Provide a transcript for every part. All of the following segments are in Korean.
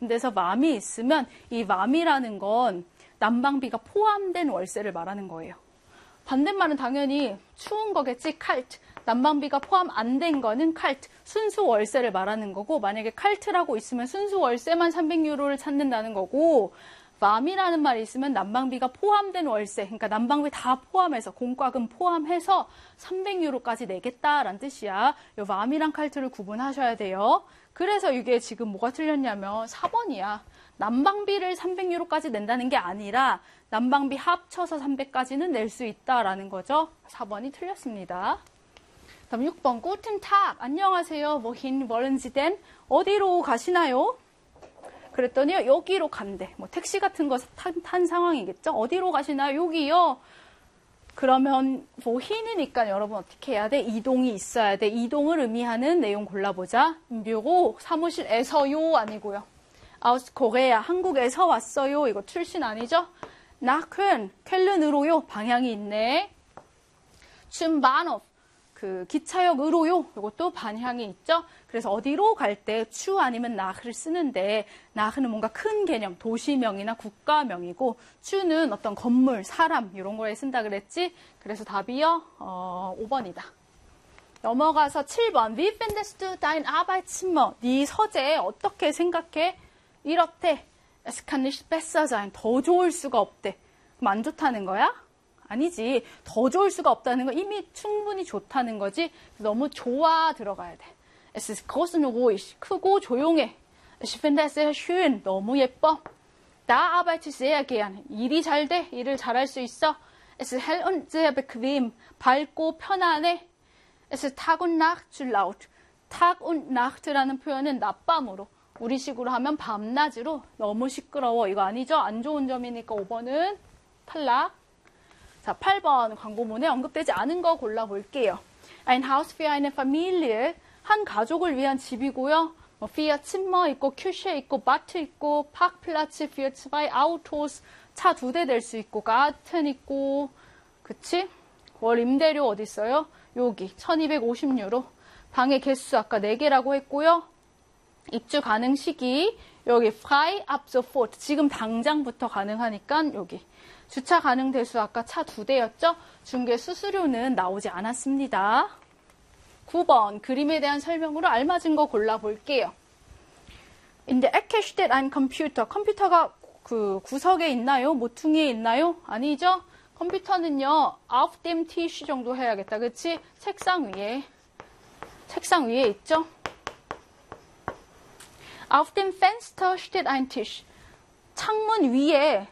데서 맘이 있으면 이 맘이라는 건 난방비가 포함된 월세를 말하는 거예요. 반대말은 당연히 추운 거겠지. 칼트. 난방비가 포함 안 된 거는 칼트. 순수 월세를 말하는 거고, 만약에 칼트라고 있으면 순수 월세만 300유로를 찾는다는 거고, 맘이라는 말이 있으면 난방비가 포함된 월세, 그러니까 난방비 다 포함해서, 공과금 포함해서 300유로까지 내겠다라는 뜻이야. 이 맘이랑 칼트를 구분하셔야 돼요. 그래서 이게 지금 뭐가 틀렸냐면 4번이야. 난방비를 300유로까지 낸다는 게 아니라 난방비 합쳐서 300까지는 낼 수 있다라는 거죠. 4번이 틀렸습니다. 다음 6번, Guten Tag, 안녕하세요. Wohin wollen Sie denn? 어디로 가시나요? 그랬더니 여기로 간대. 뭐 택시 같은 거 탄 상황이겠죠? 어디로 가시나요? 여기요. 그러면 wohin이니까 여러분 어떻게 해야 돼? 이동이 있어야 돼. 이동을 의미하는 내용 골라보자. 묘고 사무실에서요 아니고요. aus Korea, 한국에서 왔어요. 이거 출신 아니죠? nach Köln, 켈른으로요. 방향이 있네. zum Bahnhof, 그 기차역으로요. 이것도 반향이 있죠. 그래서 어디로 갈 때 추 아니면 nach를 쓰는데 nach는 뭔가 큰 개념, 도시명이나 국가명이고 추는 어떤 건물, 사람 이런 거에 쓴다 그랬지. 그래서 답이요. 5번이다. 넘어가서 7번. Wie findest du dein Arbeitszimmer? 네 서재 어떻게 생각해? 이렇대. Es kann nicht besser sein. 더 좋을 수가 없대. 그럼 안 좋다는 거야? 아니지. 더 좋을 수가 없다는 거 이미 충분히 좋다는 거지. 너무 좋아 들어가야 돼. Es ist groß und ruhig. 크고 조용해. Ich finde es sehr schön. 너무 예뻐. Da arbeite ich sehr gern. 일이 잘 돼. 일을 잘할 수 있어. Es ist hell und sehr bequem. 밝고 편안해. Es ist Tag und Nacht zu laut. Tag und Nacht라는 표현은 낮밤으로. 우리식으로 하면 밤낮으로 너무 시끄러워. 이거 아니죠? 안 좋은 점이니까 5번은 탈락. 자, 8번 광고문에 언급되지 않은 거 골라볼게요. Ein Haus für eine Familie, 한 가족을 위한 집이고요. 뭐 vier Zimmer 있고, Küche 있고, Bad 있고, Parkplatz für zwei Autos, 차 2대 될 수 있고, Garten 있고, 그치? 월 임대료 어디 있어요? 여기 1250유로. 방의 개수 아까 4개라고 했고요. 입주 가능 시기 여기 frei ab sofort, 지금 당장부터 가능하니까 여기. 주차 가능 대수 아까 차 2대였죠? 중개 수수료는 나오지 않았습니다. 9번 그림에 대한 설명으로 알맞은 거 골라볼게요. In der Ecke steht ein Computer. 컴퓨터가 그 구석에 있나요? 모퉁이에 있나요? 아니죠? 컴퓨터는요, auf dem Tisch 정도 해야겠다. 그치? 책상 위에 있죠? Auf dem Fenster steht ein Tisch. 창문 위에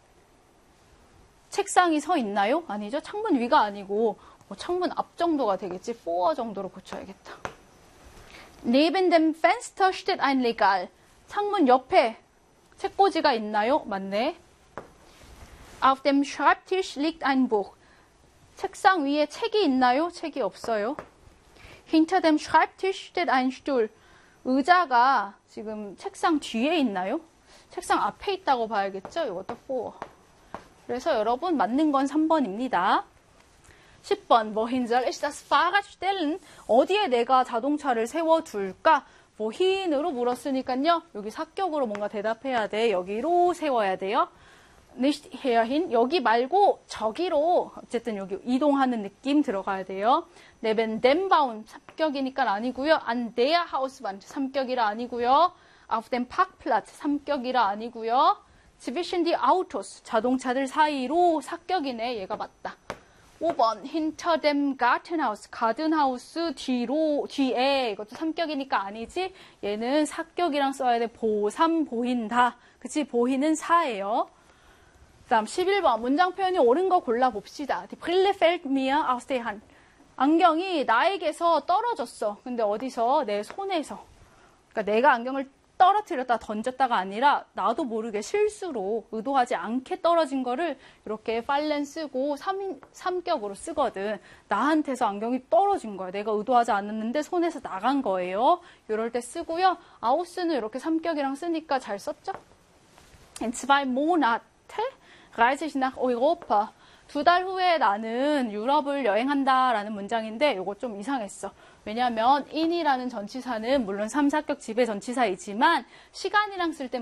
책상이 서 있나요? 아니죠? 창문 위가 아니고 창문 앞 정도가 되겠지. vor 정도로 고쳐야겠다. Neben dem Fenster steht ein Regal. 창문 옆에 책꽂이가 있나요? 맞네. Auf dem Schreibtisch liegt ein Buch. 책상 위에 책이 있나요? 책이 없어요. Hinter dem Schreibtisch steht ein Stuhl. 의자가 지금 책상 뒤에 있나요? 책상 앞에 있다고 봐야겠죠? 이것도 for. 그래서 여러분 맞는 건 3번입니다. 10번 wohin soll ich das Fahrrad stellen? 어디에 내가 자동차를 세워둘까? wohin으로 물었으니까요. 여기 사격으로 뭔가 대답해야 돼. 여기로 세워야 돼요. nicht hierhin, 여기 말고 저기로, 어쨌든 여기 이동하는 느낌 들어가야 돼요. neben dem Baum, 삼격이니까 아니고요. an der Hauswand, 삼격이라 아니고요. auf dem Parkplatz, 삼격이라 아니고요. zwischen die Autos, 자동차들 사이로 사격이네. 얘가 맞다. 5번 hinter dem Gartenhaus, 가든하우스 뒤에, 이것도 삼격이니까 아니지. 얘는 사격이랑 써야 돼. 보삼 보인다. 그치? 보이는 사예요. 다음 11번 문장 표현이 옳은 거 골라봅시다. Die Brille fällt mir aus der Hand. 안경이 나에게서 떨어졌어. 근데 어디서? 내 손에서. 그러니까 내가 안경을 떨어뜨렸다 던졌다가 아니라 나도 모르게 실수로 의도하지 않게 떨어진 거를 이렇게 fallen 쓰고 삼격으로 쓰거든. 나한테서 안경이 떨어진 거야. 내가 의도하지 않았는데 손에서 나간 거예요. 이럴 때 쓰고요. 아우스는 이렇게 삼격이랑 쓰니까 잘 썼죠? In 2 Monate reise ich nach Europa. 2달 후에 나는 유럽을 여행한다라는 문장인데 이거 좀 이상했어. 왜냐하면 in이라는 전치사는 물론 3, 4격 지배 전치사이지만 시간이랑 쓸 때